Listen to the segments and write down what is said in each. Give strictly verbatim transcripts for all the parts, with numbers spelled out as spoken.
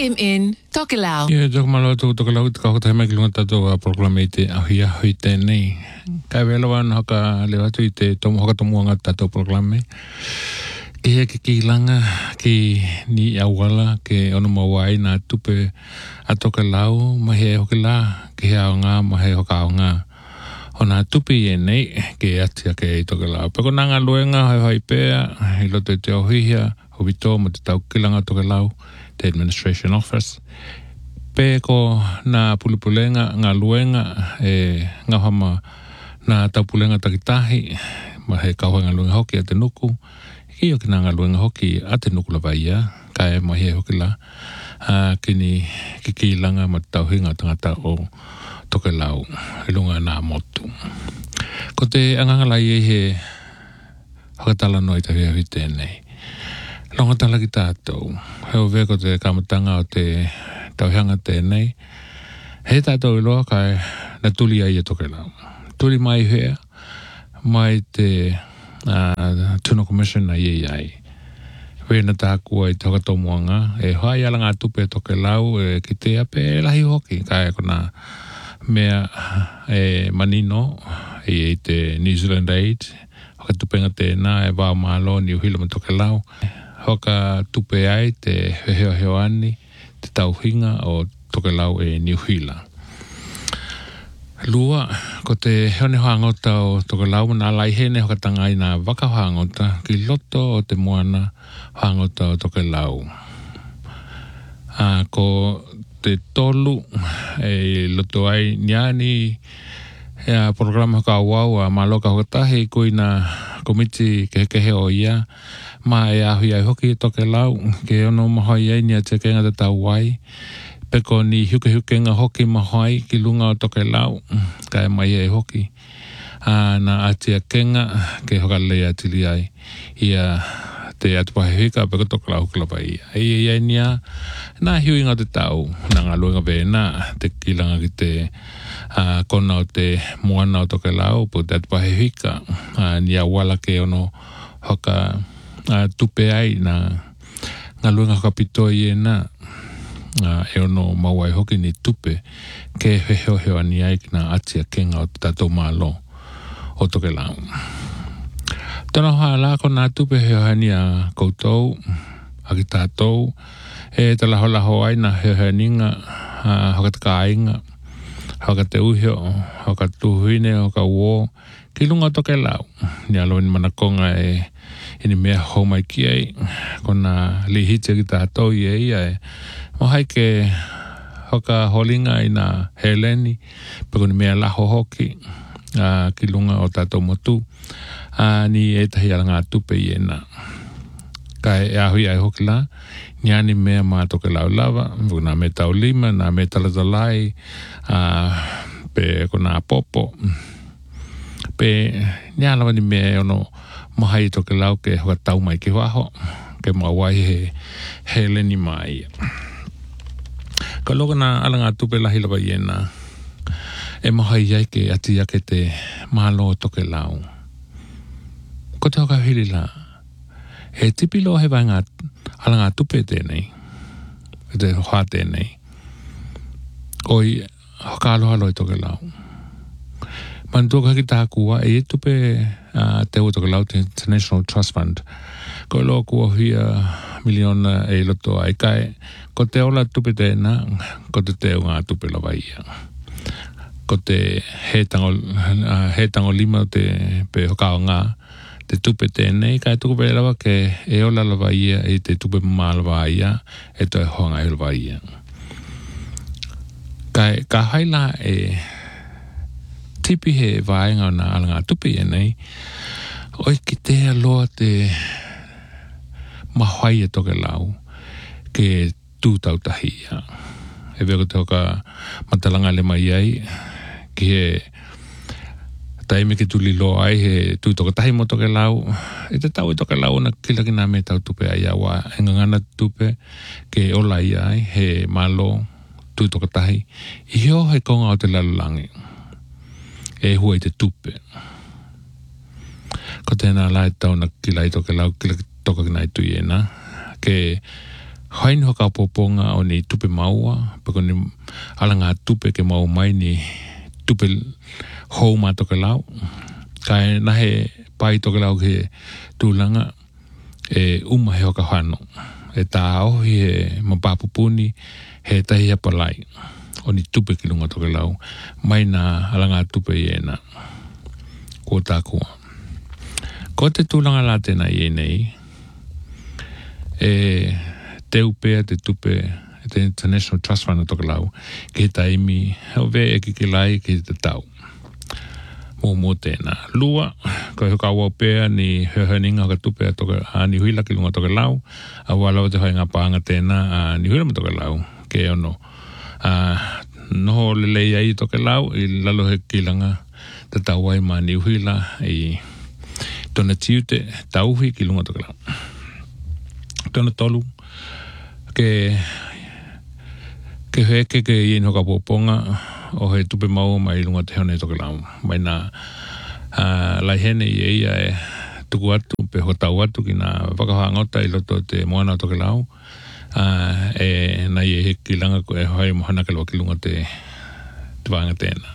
M N, Tokelau. Ia, tōku malo tōku Tokelau, te kako tahi maiki lunga tātou a proklame i te ahia hui tēnei. Kai wela wana haka le watu i te tomu haka tomuanga tātou proklame. Ke hea ke ki langa, ke ni awala, ke ono mawai nā tupe a Tokelau, mahe hoki la, ke hea o ngā, mahe hoka o ngā. O nā tupe i e nei, ke atia ke i Tokelau. Peko nanga luenga, hai hai pēa, i loto i te ohihia, hobito mo te tau kilanga Tokelau, the Administration Office. Peko nā pulipulenga, ngā luenga, e ngā hama nā taupulenga takitahi, ma he kauha ngā luenga hoki a te nuku. Ki o ki nā ngā luenga hoki a te nuku la vaia, ka e mahi e hoki la, uh, kini ki ki langa ma tauhinga tangata o Tokelau, e lunga nā motu. Ko te angangalai e he hakatala noi ta hea hui tēnei. Longa tala ki tātou. Heo veko te kamatanga o te tauhanga tēnei. He tātou i loa kai na tuli ai e Tokelau. Tuli mai hea, mai te uh, Tuna Commission na iei ai. Wena tākua i te hakatomuanga. E hai ala ngā tupe Tokelau e ki te ape lahi hoki. Kai kona mea e manino e i te New Zealand Aid. Hakatupenga tēnā e wā malo ni uhila ma Tokelau. Hoka tupe ai te heo heo ani, te tauhinga o Tokelau e New Hila. Lua, ko te heone hoangota o Tokelau, nā lai hene hoka tangai nā waka hoangota, ki loto o te moana hoangota o Tokelau. Uh, ko te tolu, e loto ai niani, ea programa hoka wau a maloka hoka tahi, kui nā komiti ke kehe o ia, ma e ahui ai hoki e Tokelau, ke ono mahoi ai ni a te kenga te tau wai. Peko ni huke hukenga hoki mahoi ki lunga o Tokelau, ka e mai e hoki. Uh, na atia kenga, ke hoka lea tili ai. Ia te atupahe hika, peko Tokelau klapa ia. Ia ia nia, nā hui ngā te tau, nā ngā luenga vena, te kilanga ki te uh, kona o te moana o Tokelau, po te atupahe hika, uh, nia wala ke ono hoka Uh, tupe ai na ngā luenga kapito i e nā uh, e ono mawai hoki ni tupe ke heo heo ani ai ki nā atia kenga o tātou mālo o Tokelau. Tōna hoa la ko nā tupe heo ani a koutou a ki tātou e te laho laho ai nā heo heo ninga uh, hoka te kāinga hoka te uhio hoka tuhuine hoka uo ki lunga o Tokelau ni alo ni manakonga e ini mea hou mai ki ai, kona lihite ki tātou i e ia e. Mo hai ke hoka holinga i nā Heleni, peko ni mea laho hoki, uh, ki lunga o tātou motu, uh, ni e tahi ala ngā tupe i e nā. Kai e ahui ai hoki la, ni ani mea mā Tokelau lava, nā me tau lima, nā me talatalai, uh, pe kona popo, pe ni alawa ni mea ono, mahai Tokelau ke hoa tau mai ke waho, ke mawai he Heleni mai. Ka loka nā ala ngā tupe lahi lawa iena, e mahai iai ke ati ake te malo o Tokelau. Ko te hoka hiri la, he tipilo he vai ngā ala ngā tupe tēnei, e te hoa tēnei, oi hoka aloha loi Tokelau. Mantua ki tā kua e tupe uh, te o Tokelau te International Trust Fund. Ko lo kua hia miliona e loto ai kai. Ko te ola tupe tēnā, ko te te ngā tupe lawa ia. Ko te he tango, uh, he tango lima te pe hokao ngā, te tupe tēnei, kai tuku pe lawa ke e ola lawa ia e te tupe mā lawa ia, e toi honga e lawa ia. Kai ka haila e tipi he vaenga o nā ala ngā tupi e nei, oi ki te aloa te mahai e Tokelau ke tūtau tahia. E veko te hoka matalanga le mai ai, ki he taime ki tuli loa ai he tūtoka tahi mo Tokelau, e te tau e Tokelau na kila ki nā me tau tupe ai awa, e ngangana tupe ke ola i ai, he malo tūtoka tahi, i heo he konga o te lalulangi. E hua i te tupe. Ko tēnā lai tau na kila i Tokelau, kila toka ki nai tui e nā, ke hain hoka poponga o ni tupe maua, pako ni alanga tupe ke mau mai ni tupe hou ma toke lau. Kai nahe pai toke lau ke tūlanga e uma he hoka whano. E tā ohi he mapapupuni he tahi hapalai. O ni tupe ki lunga toke lau. Mai nā alanga tupe i ena. Ko tā kua. Ko te tūlanga la tēnā i enei. E te upea te tupe te International Trust Fund toke lau. Ke he taimi heo ve e kiki lai ke te tau. Mō mō tēnā. Lua, ko he kaua pēa ni heheninga ka tupea toke a ni huila ki lunga toke lau. A walau te hoi ngā pāanga tēnā a ni huila ma toke lau. Ke ono. Uh, noho lelei ai toke lau i lalo he kilanga te tauai ma ni huila i tona tiu te tauhi ki lunga toke lau. Tona tolu ke ke heke ke i ino ka poponga o he tupe mau mai lunga te hone toke lau. Mai nā uh, lai hene i eia e tuku atu pe ho tau atu ki nā whakahangota i loto te moana toke lau. Uh, e nai e heki langa ko e hoi mohana ke loa ki lunga te te wanga tēnā.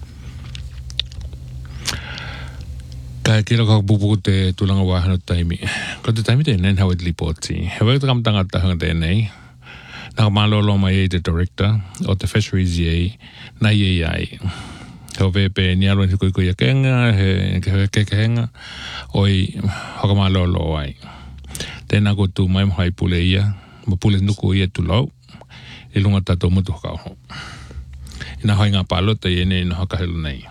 Ka e kira ka pupu te tūlanga wāhana taimi. Ko te taimi te nen hau e lipoti. He wai taka matangata hanga tēnei. Naka mālolo mai e te director o te Fisheries i e nai e ai. Heo vepe ni alo ni koi koi a kenga, he ke ke henga, oi haka mālolo ai. Tēnā ko tu mai mahai pule ia, ma pule nuku ia tu lau, i lunga tato mutu haka oho. Ina hoi ngā pālota i ene ina haka helu nei.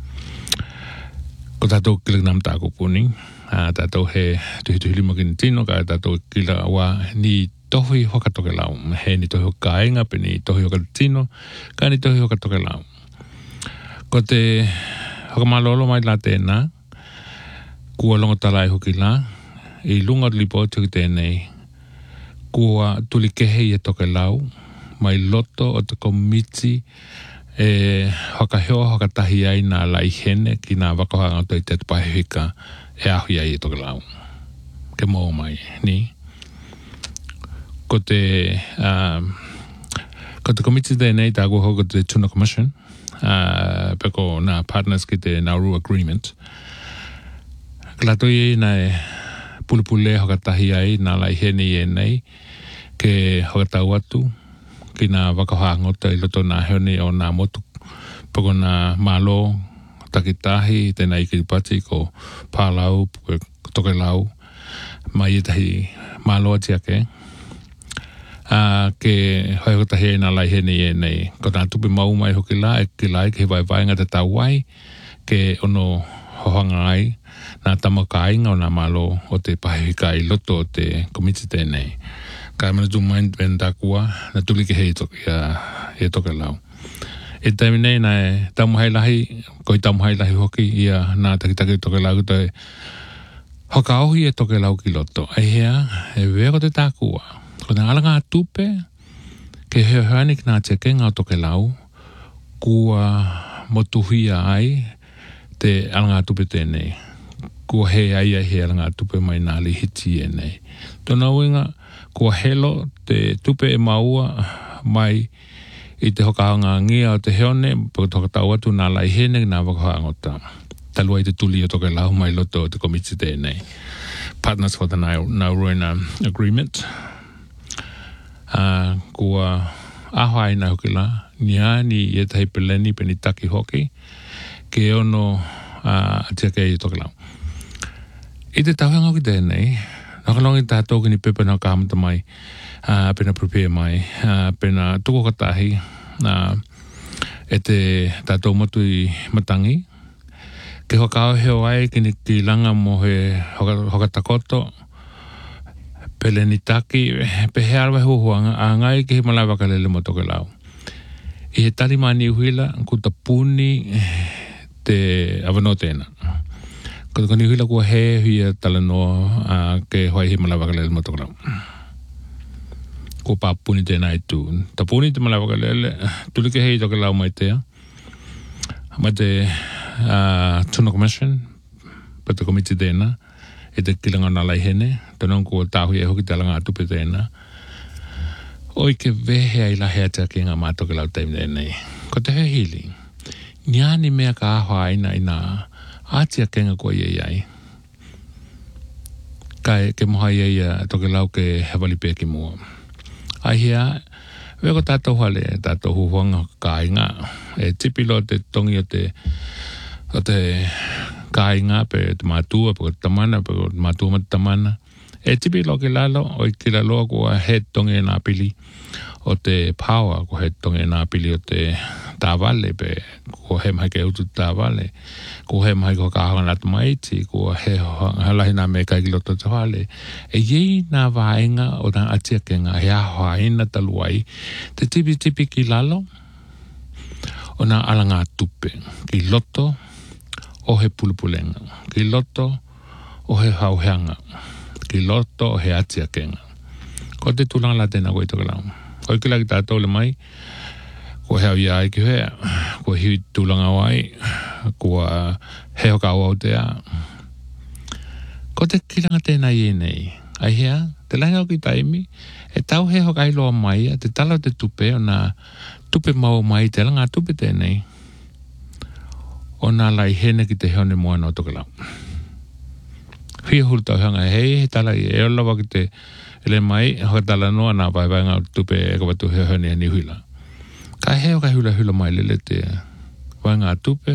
Ko tato kila nam tāko puni, tato he tuhi tuhi lima kini tino, ka tato kila wa ni tohi hoka toke lau. He ni tohi hoka ainga, pe ni tohi hoka tino, ka ni tohi hoka toke lau. Ko te hoka malolo mai la tēnā, kua longa talai hoki la, i lunga lipo tuki tēnei, kua tuli kehe i e toke lau, mai loto o te komiti e hoka heo hoka tahi ai nā lai hene ki nā wakahoanga toi te pahihika e ahui ai e toke lau. Ke mō mai, ni? Ko te, um, ko te komiti tēnei tā kua hoka te Tuna Commission, uh, peko nā partners ki te Nauru Agreement. Klato i nā e pulupule hoka tahi ai nā lai hene i e nei, ke hoka tau atu, ki nā wakahoangota i loto nā heone o nā motu, pako nā malo takitahi, tēnā i kiripati ko pālau, ko toke lau, mai i tahi malo atiake. Uh, ke hoi hoka tahi ai nā lai hene i e nei, ko nā tupi mau mai hoki la, e ki lai, ke he vai vainga te tau ai, ke ono hohanga ai, nā tamaka ainga o nā malo o te pahihika i loto o te komiti tēnei. Ka mana tu mai ben tā kua, na tuli ke hei toki, uh, he toke lau. E taimi nei nā e tamu hai lahi, koi tamu hai lahi hoki, ia nā takitaki toke lau kuto e hoka ohi e toke lau ki loto. E hea, e veko te tā kua. Ko nā alanga tupe, ke hea hoanik nā te kenga o toke lau, kua motuhia ai, te alanga tupe tēnei. Kua he ai ai he alanga tupe mai nā li hiti e nei. Tōna uinga, kua helo te tupe e maua mai i te hokaanga ngia o te heone, pako toka tau atu nā lai hene nā wakahoangota. Talua i te tuli o toke lau mai loto o te komiti tēnei. Partners for the Nauru Agreement. Uh, kua ahoi nā hoki la, nia ni i e tahi peleni pe ni taki hoki, ke ono uh, atia kei i toke lau. I te tauhanga hoki tēnei, nakalongi tātou ki ni pepe nā kāmata mai, uh, pena prepare mai, uh, pena tuko katahi, uh, e te tātou matu i matangi. Ke hokao heo ai ki ni ki langa mo he hoka, hoka takoto, pele ni taki, pe he arwa huhuanga, a ngai ki he malai wakalele mo toke lau. I he tali mani uhuila, kuta puni te avano tēnā. Ko te koni huila kua he huia tala noa uh, ke hoi he malawakalele mo toke lau. Ko pā puni tēnā i tū. Ta puni te malawakalele, tuli ke hei toke lau mai tea. Mai te uh, Tuna Commission, pa te komiti tēnā, e te kilanga nā lai hene, tanong ko tāhui e hoki te alanga atupe tēnā. oi ke vehe ai la hea te ke ngā mātoke lau teimne nei. Ko te he hili. Niani mea ka ahoa aina ina atia kenga ko iei ai. Kai ke moha iei toke lau ke hewali pē ki mua. Ai hea, weko tātou hale, tātou huhuanga ka inga. E tipilo te tongi o te, o te ka inga pe te mātua, pe te tamana, pe te mātua ma te tamana. E tipilo ke lalo, o i ki laloa kua he tongi e nā pili o te power, kua he tongi e nā pili o te tāwale, pe kua he mahi ke utu tāwale, kua he mahi kua kāhanga nātu maiti, kua he halahi nā me kai ki loto te hale. E iei nā vāenga o nā atia kenga, he ahoa ina taluai, te tipi tipi ki lalo, o nā alanga tupe, ki loto o he pulupulenga, ki loto o he hauheanga, ki loto o he atia kenga. Ko te tūlanga la tēnā koe toka lau. Ko i kila ki tātou le mai, ko heo ia ai ki hea, ko hui tūlanga wai, ko heo ka au te a. Ko te kilanga tēnā i nei, ai hea, te lahinga o ki taimi, e tau heo ka iloa mai, te tala o te tupe, o nā tupe mau mai, te langa tupe tēnei, o nā lai hene ki te heone moana o toka lau. Whia huru tau hanga, hei, he tala i e olawa ki te ele mai, hoka tala noa nā vai vai ngā tupe e ka watu heo hene ni huila. Ka heo ka hula hula mai lele te vai ngā tupe,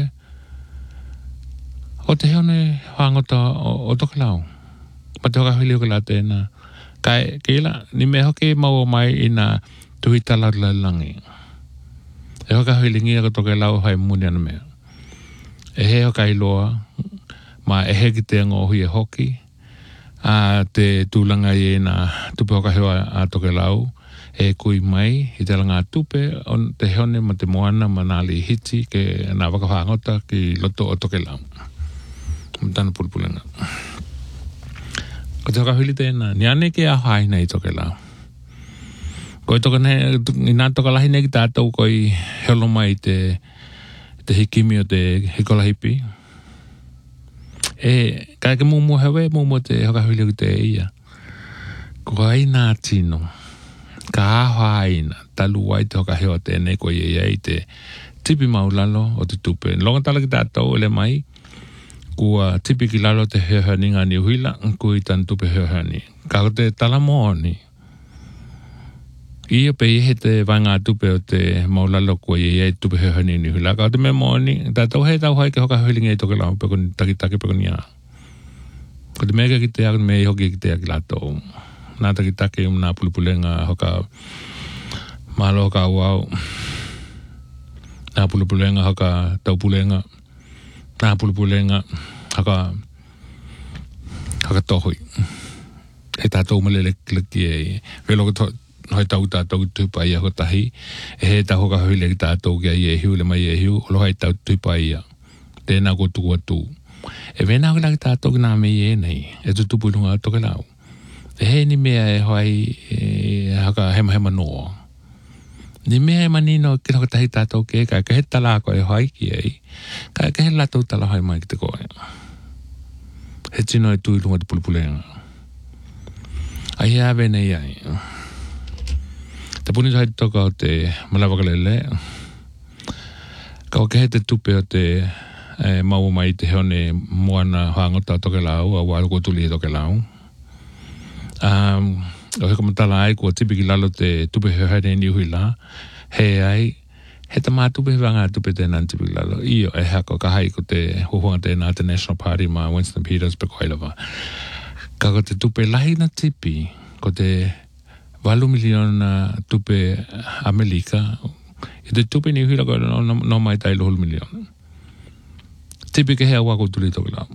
o te heone whangota o, o toka lau. Ma te hoka huli hoka la tēnā. Ka e, ke ila, ni me hoke mau mai i nā tuhi tala langi. E hoka huli ngia ka toka lau hai muni ana mea. E he hoka iloa, ma e he ki te ngohi e hoki, a te tūlanga i e nā tupe hoka heo a toke lau, e kui mai, i te langa tupe, on te heone ma te moana, ma nā li hiti, ke nā wakawhangota ki loto o toke lau. Mtana pulpulenga. Ko te hoka huli tēnā, ni ane ke a haina i toke lau. Ko i toka ne, i nā toka lahi ne ki tātou koi helo mai te, te hikimi o te hikolahipi. E, kai ke mumu hewe, mumu te hoka huli ki te ia. Ko ai nā tino, ka ahoa aina, talu wai te hoka heo tēnei ko ia ia i te tipi maulalo o te tupe. Longa tala ki tātou ele mai, kua tipi ki lalo te heo heo ni ngā ni uhuila, kui tan tupe heo heo ni. Ka te tala mooni. Ia pe ihe te vai ngā tupe o te maulalo kua ia i tupe heo heo ni ni uhuila. Ka te me mooni, tātou hei tau hai ke hoka heo linga i toke lau, peko ni takitake peko ni a. Ko te mega ki te aki, me i hoki ki te aki lato. Nā takitake um nā pulupulenga hoka malo hoka auau. Nā pulupulenga hoka taupulenga. Nā pulupulenga hoka hoka tohui. E tātou malele kliki e velo ka hoi tau tātou tuipa ia hoka tahi. E he tā hoka hoile ki tātou kia i e hiu le mai e hiu. Olo hai tau tuipa ia. Tēnā ko tuku atu. E vena hoka ki tātou ki nā mei e nei. E tu tupu ilunga toke lau. E he ni mea e hoi e haka hema hema noa. Ni mea e manino ki hoka tahi tātou ke kai ka he tala ko e hoi ki ei. Kai ka he latou tala hoi mai ki te koe. He tino e tu ilunga te pulupulenga. Ai hea vena iai. Te puni tai toka o te malawakalele. Ka o ke he te tupe o te e, mau mai te heone moana hangota toke lau, a wālo ko tuli toke lau. Um, o he kamatala ai kua tipi ki lalo te tupe heo hea ni uhi la, he ai, he ta mā tupe hea ngā tupe tēnā tipi ki lalo. Io e hako ka hai ko te huhunga tēnā te National Party ma Winston Peters pe koilava. Ka ko te tupe lahi na tipi, ko te walu miliona tupe Amerika, i te tupe ni uhi la ko no, no, no mai tai lohulu miliona. Tipi ke hea wako tuli toki lau.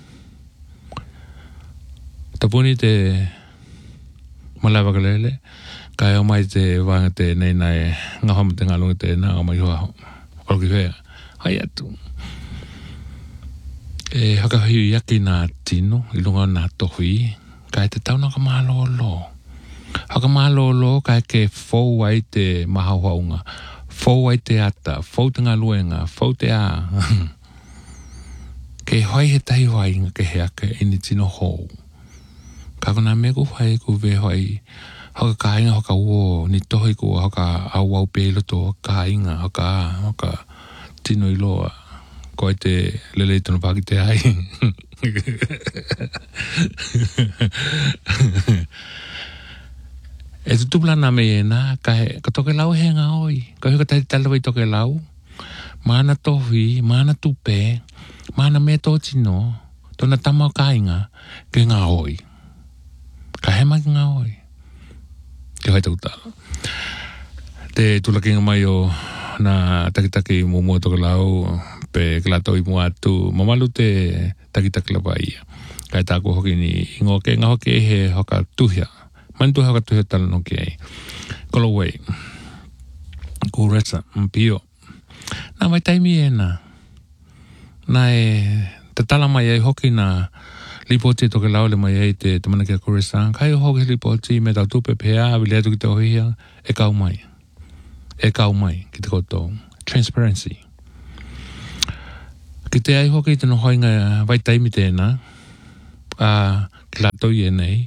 Tapuni te malawakalele, kai o mai te wanga te nei nai ngahoma te ngalunga te nā o mai hoa oroki hea. Hai atu. E haka hiu yaki nā tino, i lunga nā tohui, kai te tauna ka mālolo. Haka mālolo kai ke fau ai te mahauhaunga, fau ai te ata, fau te ngā luenga, fau te ā. Ke hoi he tahi wai inga ke heaka ini tino hou. Ka kona me ku whai ku ve hoi haka kāinga haka uo ni tohi kua haka au au pēlo tō kāinga haka haka tino i loa koe te lele tono pāki te ai. E tu tuplana me e nā, ka, he, ka toke lau he ngā oi. Ka huka tai talawai toke lau. Mana tohi, mana tupe, mana me tō tino, tōna tamau kāinga, ke ngā oi. Ka he maki ngā oi. Ke hai tau tala. Te tulakinga mai o na takitaki mumua toke lau, pe ke lato i mua atu, mamalu te takitaki lawa ia. Kai tāko hoki ni ingo ke ngā hoki e he hoka tuhia. Mantu haka tuhia tala no ki ai. Kolo wei. Ku resa, mpio. Nā mai taimi e nā. Nā e te tala mai ai hoki nā lipoti toke lau le mai ai te tamana kia kuresa. Kai hoki lipoti me tau tupe pēa, wili atu ki te ohia, e kau mai. E kau mai ki te koto. Transparency. Ki te ai hoki te no hoinga vai taimi tēnā. Uh, ki lato i e nei.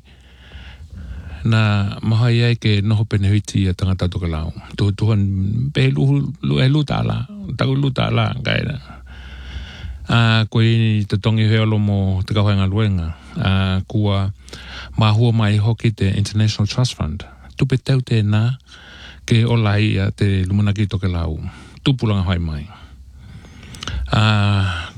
Na mahai ai ke noho pene huiti a tangata toka lau. Tu tuhan pe lu lu e luta la, taku luta la gaira. A koe ni te tongi heolo mo te kauhenga luenga. A kua mahua mai hoki te International Trust Fund. Tupe tau tēnā ke olai a te lumanaki toka lau. Tupulanga hai mai. A